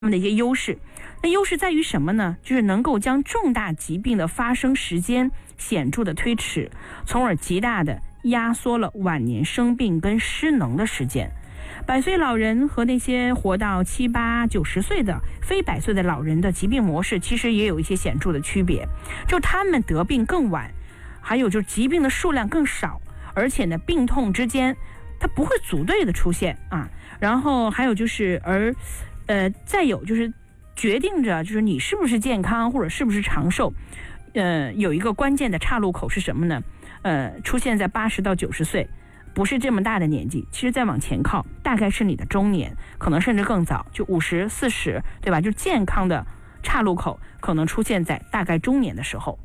们的一些优势。那优势在于什么呢？就是能够将重大疾病的发生时间显著的推迟，从而极大的压缩了晚年生病跟失能的时间。百岁老人和那些活到7、8、90岁的非百岁的老人的疾病模式其实也有一些显著的区别，就他们得病更晚，还有就是疾病的数量更少，而且呢病痛之间它不会组队的出现啊。然后还有就是再有就是决定着就是你是不是健康或者是不是长寿，有一个关键的岔路口是什么呢？出现在80到90岁，不是这么大的年纪，其实再往前靠，大概是你的中年，可能甚至更早，就50、40，对吧？就健康的岔路口可能出现在大概中年的时候。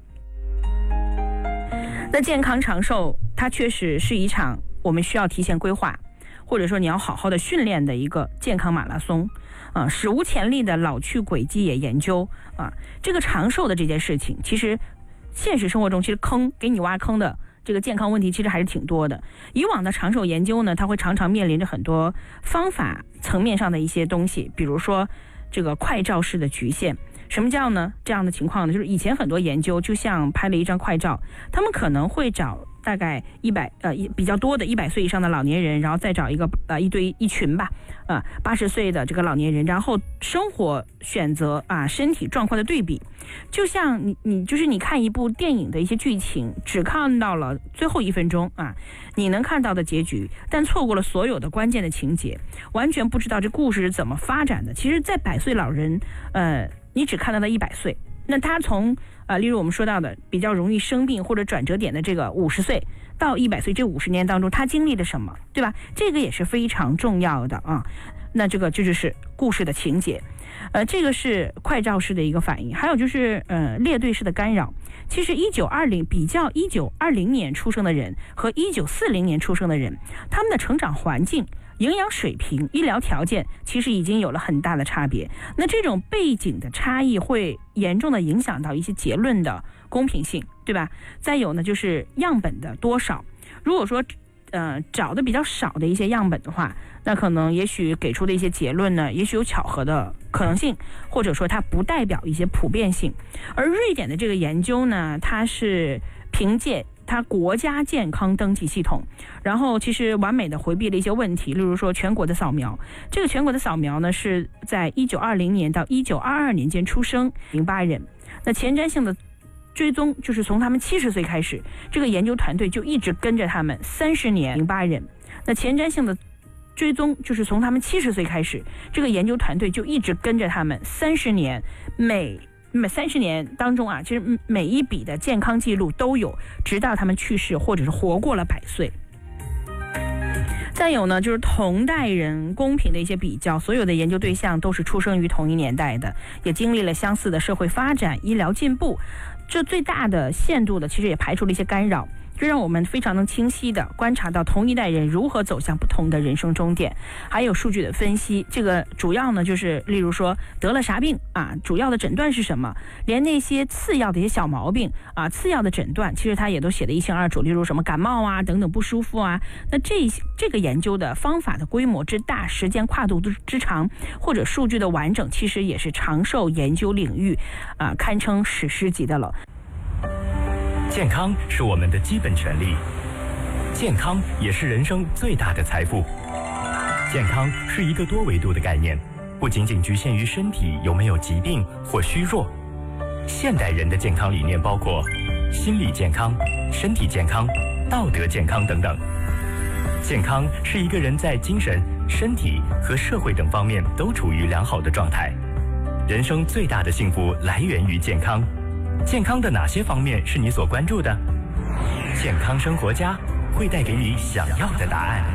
那健康长寿，它确实是一场我们需要提前规划，或者说你要好好的训练的一个健康马拉松。史无前例的老去轨迹也研究这个长寿的这件事情，其实现实生活中其实给你挖坑的这个健康问题其实还是挺多的。以往的长寿研究呢，它会常常面临着很多方法层面上的一些东西，比如说这个快照式的局限。什么叫呢？这样的情况呢，就是以前很多研究就像拍了一张快照，他们可能会找大概比较多的100岁以上的老年人，然后再找一群吧，80岁的这个老年人，然后生活选择身体状况的对比，就像你看一部电影的一些剧情，只看到了最后1分钟你能看到的结局，但错过了所有的关键的情节，完全不知道这故事是怎么发展的。其实在百岁老人你只看到了100岁，那他从例如我们说到的比较容易生病或者转折点的这个50岁到100岁这50年当中，他经历了什么，对吧？这个也是非常重要的那这就是故事的情节，这个是快照式的一个反应。还有就是列队式的干扰。其实比较1920年出生的人和1940年出生的人，他们的成长环境、营养水平、医疗条件其实已经有了很大的差别。那这种背景的差异会严重的影响到一些结论的公平性，对吧？再有呢就是样本的多少。如果说找的比较少的一些样本的话，那可能也许给出的一些结论呢，也许有巧合的可能性，或者说它不代表一些普遍性。而瑞典的这个研究呢，它是凭借它国家健康登记系统，然后其实完美的回避了一些问题，例如说全国的扫描。这个全国的扫描呢，是在1920年到1922年间出生08人，那前瞻性的追踪就是从他们70岁开始，这个研究团队就一直跟着他们30年08人。那前瞻性的追踪就是从他们70岁开始，这个研究团队就一直跟着他们30年，每30年当中其实每一笔的健康记录都有，直到他们去世或者是活过了100岁。再有呢，就是同代人公平的一些比较，所有的研究对象都是出生于同一年代的，也经历了相似的社会发展、医疗进步，这最大的限度的其实也排除了一些干扰，这让我们非常能清晰地观察到同一代人如何走向不同的人生终点。还有数据的分析，这个主要呢就是例如说得了啥病主要的诊断是什么，连那些次要的一些小毛病次要的诊断其实他也都写得一清二楚，例如什么感冒等等不舒服那这个研究的方法的规模之大，时间跨度之长，或者数据的完整，其实也是长寿研究领域堪称史诗级的了。 健康是我们的基本权利，健康也是人生最大的财富。健康是一个多维度的概念，不仅仅局限于身体有没有疾病或虚弱。现代人的健康理念包括心理健康、身体健康、道德健康等等。健康是一个人在精神、身体和社会等方面都处于良好的状态。人生最大的幸福来源于健康。健康的哪些方面是你所关注的？健康生活家会带给你想要的答案。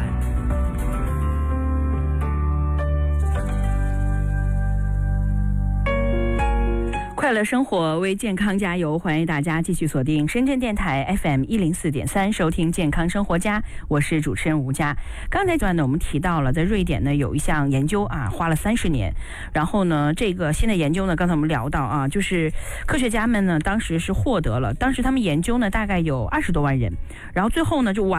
快乐生活，为健康加油！欢迎大家继续锁定深圳电台 FM 104.3，收听健康生活家，我是主持人吴佳。刚才段呢，我们提到了在瑞典呢有一项研究花了30年，然后呢，这个新的研究呢，刚才我们聊到就是科学家们呢当时是获得了，当时他们研究呢大概有20多万人，然后最后呢就